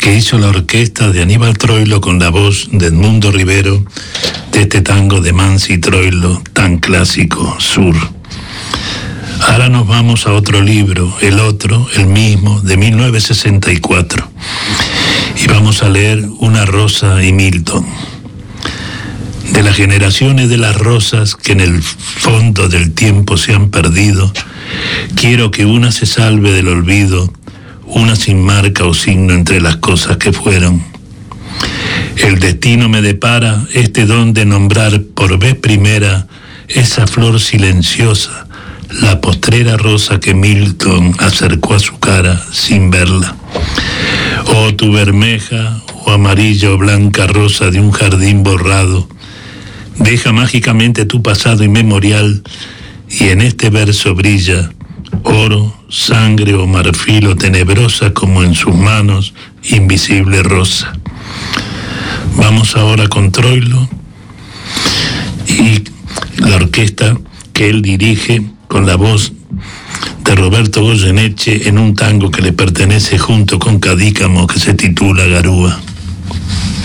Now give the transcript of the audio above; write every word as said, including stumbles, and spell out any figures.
que hizo la orquesta de Aníbal Troilo con la voz de Edmundo Rivero, de este tango de Mansi Troilo, tan clásico, Sur. Ahora nos vamos a otro libro, el otro, el mismo, de mil novecientos sesenta y cuatro. Y vamos a leer Una rosa y Milton. De las generaciones de las rosas que en el fondo del tiempo se han perdido, quiero que una se salve del olvido, una sin marca o signo entre las cosas que fueron. El destino me depara este don de nombrar por vez primera esa flor silenciosa, la postrera rosa que Milton acercó a su cara sin verla. Oh, tu bermeja, o amarilla o blanca rosa de un jardín borrado, deja mágicamente tu pasado inmemorial y en este verso brilla oro, sangre o marfil o tenebrosa como en sus manos invisible rosa. Vamos ahora con Troilo y la orquesta que él dirige con la voz de Roberto Goyeneche en un tango que le pertenece junto con Cadícamo que se titula Garúa.